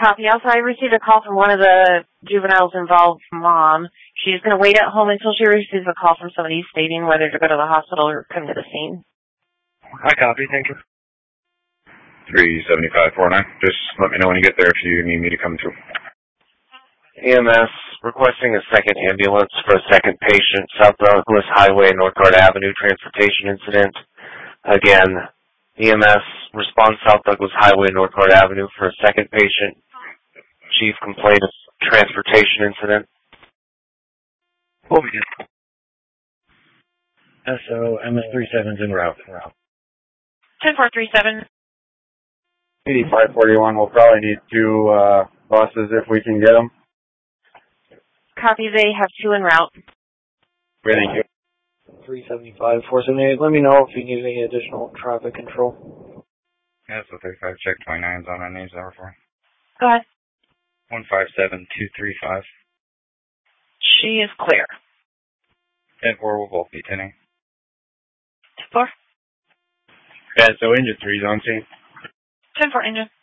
Copy. Also, I received a call from one of the juveniles involved, mom. She's going to wait at home until she receives a call from somebody stating whether to go to the hospital or come to the scene. I copy, thank you. 37549. Just let me know when you get there if you need me to come through. EMS requesting a second ambulance for a second patient, South Douglas Highway, Northgard Avenue, transportation incident. Again, EMS response South Douglas Highway, Northgard Avenue for a second patient. Chief complaint of transportation incident. What we did. SO MS37's en route. 10437. 8541, we'll probably need two buses if we can get them. Copy. They have 2 en route. Thank you. 375, 478. Let me know if you need any additional traffic control. Yeah, so 35, check 29's on that name's number 4. Go ahead. 157235. She is clear. 10-4 will both be 10-8. 4. Yeah, so engine 3's on scene. 10-4 engine.